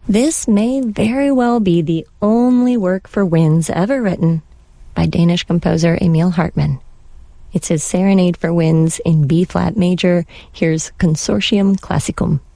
This may very well be the only work for winds ever written by Danish composer Emil Hartmann. It's his Serenade for Winds in B-flat major. Here's Consortium Classicum.